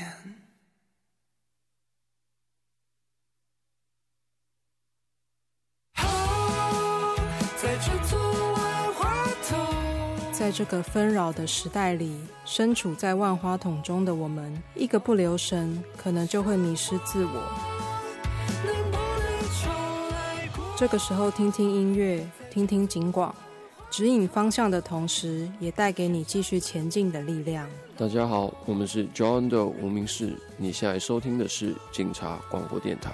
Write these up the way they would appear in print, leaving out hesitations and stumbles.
在这个纷扰的时代里，身处在万花筒中的我们，一个不留神，可能就会迷失自我。这个时候听听音乐，听听警广，指引方向的同时，也带给你继续前进的力量。 大家好，我们是 John 的无名氏，你现在收听的是警察广播电台。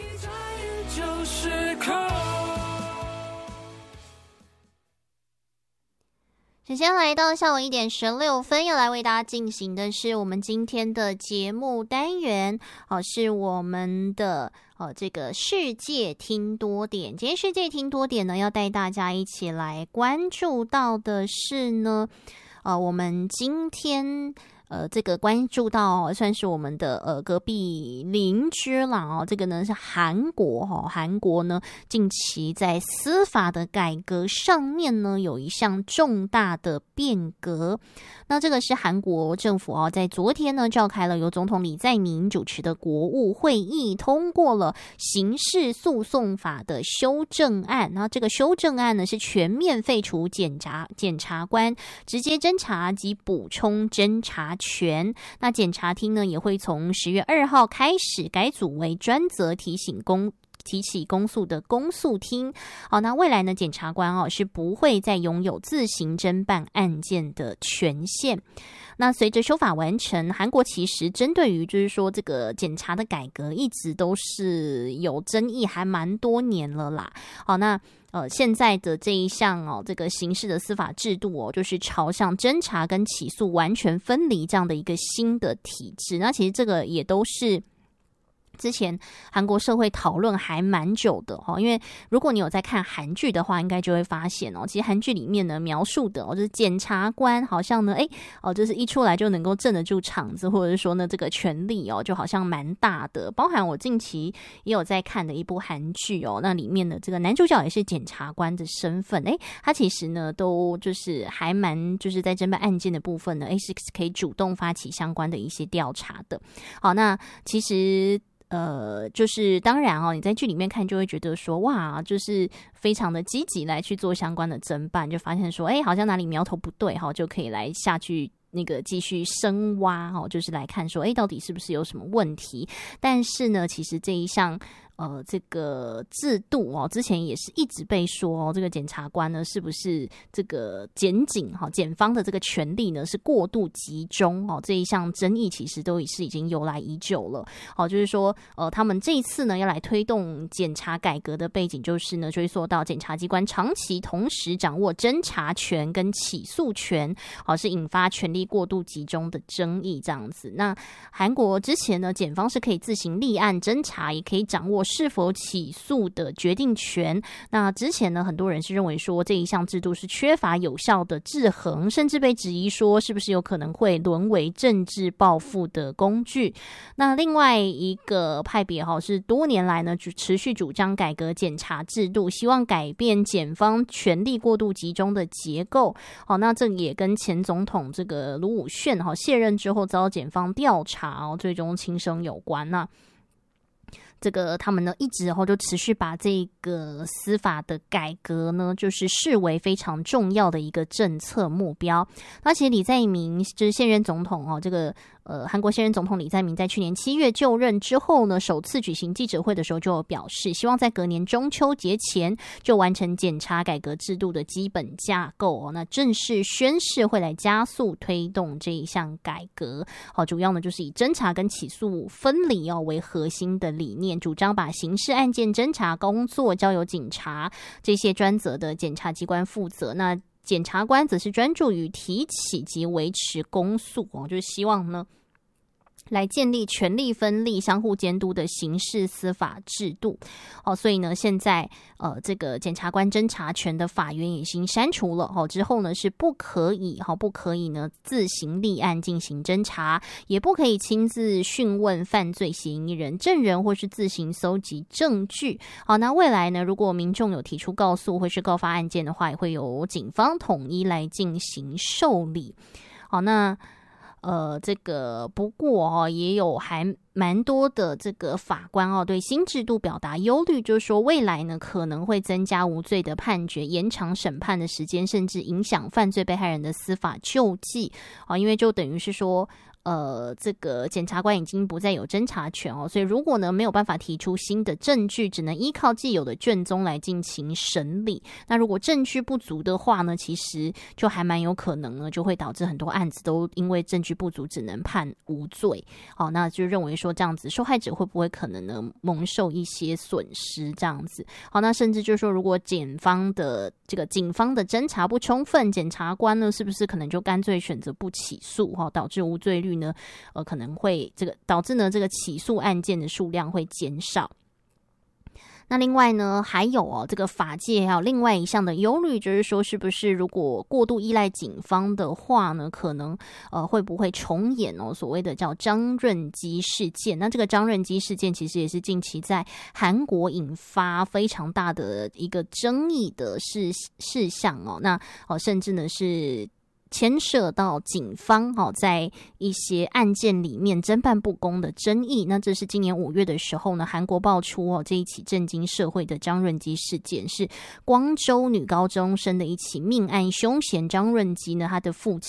首先来到下午1点16分，要来为大家进行的是我们今天的节目单元，是我们的这个世界听多点。今天世界听多点呢，要带大家一起来关注到的是呢，我们今天这个关注到算是我们的隔壁邻居啦这个呢是韩国韩国呢近期在司法的改革上面呢有一项重大的变革。那这个是韩国政府在昨天呢召开了由总统李在明主持的国务会议，通过了刑事诉讼法的修正案。那这个修正案呢是全面废除检察官直接侦查及补充侦查权。那检察厅呢也会从10月2号开始改组为专责提起公诉的公诉厅。那未来呢检察官是不会再拥有自行侦办案件的权限。那随着修法完成，韩国其实针对于就是说这个检察的改革一直都是有争议，还蛮多年了啦。那现在的这一项这个刑事的司法制度就是朝向侦查跟起诉完全分离这样的一个新的体制。那其实这个也都是之前韩国社会讨论还蛮久的因为如果你有在看韩剧的话，应该就会发现其实韩剧里面呢描述的就是检察官好像呢就是一出来就能够镇得住场子，或者是说呢这个权力就好像蛮大的。包含我近期也有在看的一部韩剧那里面的这个男主角也是检察官的身份他其实呢都就是还蛮就是在侦办案件的部分呢是可以主动发起相关的一些调查的。好，那其实就是当然你在剧里面看就会觉得说哇，就是非常的积极来去做相关的侦办，就发现说好像哪里苗头不对就可以来下去那个继续深挖就是来看说到底是不是有什么问题。但是呢其实这一项这个制度之前也是一直被说这个检察官呢是不是这个检方的这个权力呢是过度集中这一项争议其实都是已经由来已久了就是说他们这一次呢要来推动检察改革的背景就是呢追溯到检察机关长期同时掌握侦查权跟起诉权是引发权力过度集中的争议这样子。那韩国之前呢检方是可以自行立案侦查，也可以掌握是否起诉的决定权。那之前呢很多人是认为说这一项制度是缺乏有效的制衡，甚至被质疑说是不是有可能会沦为政治报复的工具。那另外一个派别是多年来呢持续主张改革检察制度，希望改变检方权力过度集中的结构。那这也跟前总统这个卢武铉卸任之后遭检方调查最终轻生有关。那这个他们呢一直就持续把这个司法的改革呢就是视为非常重要的一个政策目标。那其实李在明就是现任总统这个韩国现任总统李在明在去年7月就任之后呢，首次举行记者会的时候就有表示，希望在隔年中秋节前就完成检察改革制度的基本架构那正式宣示会来加速推动这一项改革主要呢就是以侦查跟起诉分离为核心的理念，主张把刑事案件侦查工作交由警察这些专责的检察机关负责，那检察官则是专注于提起及维持公诉就是希望呢来建立权力分立、相互监督的刑事司法制度所以呢现在这个检察官侦查权的法源已经删除了之后呢是不可以呢自行立案进行侦查，也不可以亲自讯问犯罪嫌疑人、证人或是自行搜集证据那未来呢如果民众有提出告诉或是告发案件的话，也会由警方统一来进行受理那这个不过也有还蛮多的这个法官对新制度表达忧虑，就是说未来呢可能会增加无罪的判决，延长审判的时间，甚至影响犯罪被害人的司法救济因为就等于是说这个检察官已经不再有侦查权所以如果呢没有办法提出新的证据，只能依靠既有的卷宗来进行审理。那如果证据不足的话呢，其实就还蛮有可能呢，就会导致很多案子都因为证据不足只能判无罪那就认为说这样子受害者会不会可能呢蒙受一些损失这样子那甚至就是说如果警方的侦查不充分，检察官呢是不是可能就干脆选择不起诉导致无罪率呢可能会导致呢这个起诉案件的数量会减少。那另外呢还有这个法界还有另外一项的忧虑，就是说是不是如果过度依赖警方的话呢，可能会不会重演所谓的叫张润基事件。那这个张润基事件其实也是近期在韩国引发非常大的一个争议的事项那甚至呢是牵涉到警方在一些案件里面侦办不公的争议。那这是今年5月的时候呢，韩国爆出这一起震惊社会的张润基事件，是光州女高中生的一起命案。凶嫌张润基呢，他的父亲